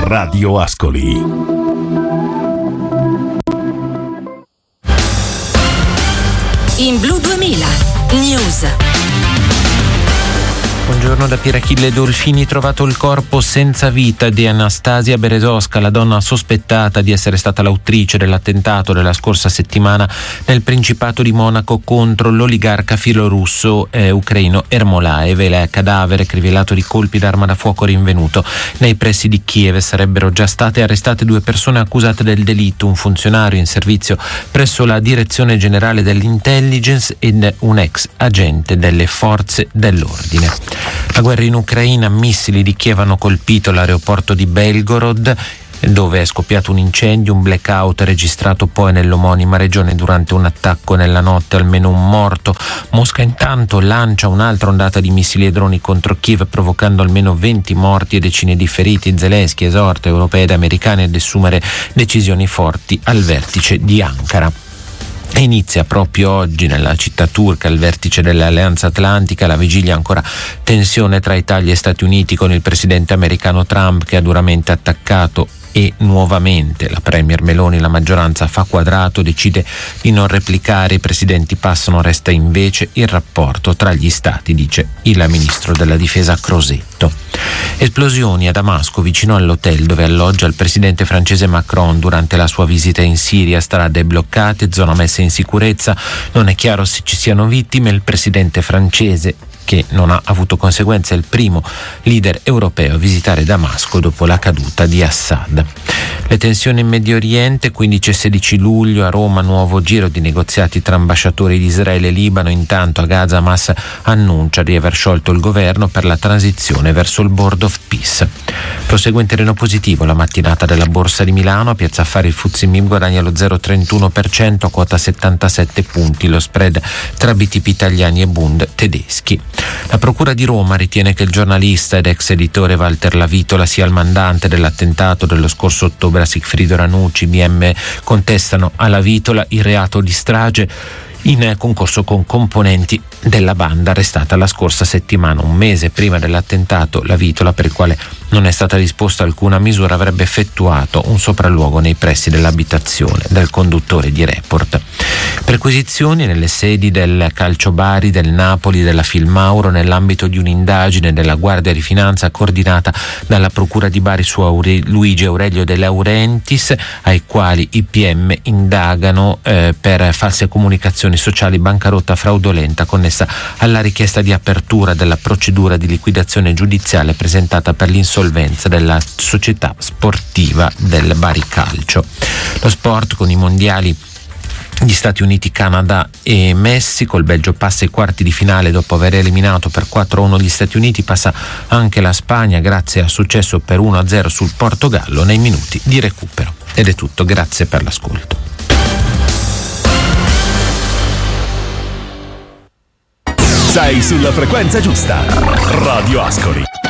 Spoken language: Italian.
Radio Ascoli. In Blu 2000 News. Buongiorno da Pierachille Dolfini. Trovato il corpo senza vita di Anastasia Berezovska, la donna sospettata di essere stata l'autrice dell'attentato della scorsa settimana nel Principato di Monaco contro l'oligarca filorusso ucraino Ermolaev. Il cadavere, rivelato di colpi d'arma da fuoco rinvenuto nei pressi di Kiev. Sarebbero già state arrestate 2 persone accusate del delitto, un funzionario in servizio presso la Direzione Generale dell'Intelligence ed un ex agente delle forze dell'ordine. La guerra in Ucraina, missili di Kiev hanno colpito l'aeroporto di Belgorod, dove è scoppiato un incendio, un blackout registrato poi nell'omonima regione durante un attacco nella notte, almeno un morto. Mosca intanto lancia un'altra ondata di missili e droni contro Kiev, provocando almeno 20 morti e decine di feriti. Zelensky esorta europei ed americani ad assumere decisioni forti al vertice di Ankara. E inizia proprio oggi nella città turca il vertice dell'Alleanza Atlantica, la vigilia ancora tensione tra Italia e Stati Uniti, con il presidente americano Trump che ha duramente attaccato e nuovamente la premier Meloni. La maggioranza fa quadrato, decide di non replicare, i presidenti passano, resta invece il rapporto tra gli stati, dice il ministro della difesa Crosetto. Esplosioni a Damasco vicino all'hotel dove alloggia il presidente francese Macron durante la sua visita in Siria, strade bloccate, zona messa in sicurezza, non è chiaro se ci siano vittime. Il presidente francese, che non ha avuto conseguenze, è il primo leader europeo a visitare Damasco dopo la caduta di Assad. Le tensioni in Medio Oriente, 15 e 16 luglio a Roma, nuovo giro di negoziati tra ambasciatori di Israele e Libano. Intanto a Gaza Hamas annuncia di aver sciolto il governo per la transizione verso il Board of Peace. Prosegue in terreno positivo la mattinata della Borsa di Milano. A Piazza Affari il FTSE MIB guadagna lo 0,31% a quota 77 punti, lo spread tra BTP italiani e Bund tedeschi. La Procura di Roma ritiene che il giornalista ed ex editore Walter Lavitola sia il mandante dell'attentato dello scorso ottobre a Sigfrido Ranucci. BM contestano a Lavitola il reato di strage in concorso con componenti della banda arrestata la scorsa settimana. Un mese prima dell'attentato, Lavitola, per il quale non è stata disposta alcuna misura, avrebbe effettuato un sopralluogo nei pressi dell'abitazione del conduttore di Report. Perquisizioni nelle sedi del Calcio Bari, del Napoli, della Filmauro nell'ambito di un'indagine della Guardia di Finanza coordinata dalla Procura di Bari su Luigi Aurelio De Laurentiis, ai quali i PM indagano per false comunicazioni sociali, bancarotta fraudolenta connessa alla richiesta di apertura della procedura di liquidazione giudiziale presentata per l'insolvenza della società sportiva del Bari Calcio. Lo sport con i mondiali gli Stati Uniti, Canada e Messico. Il Belgio passa ai quarti di finale dopo aver eliminato per 4-1 gli Stati Uniti. Passa anche la Spagna grazie al successo per 1-0 sul Portogallo nei minuti di recupero. Ed è tutto, grazie per l'ascolto. Sei sulla frequenza giusta. Radio Ascoli.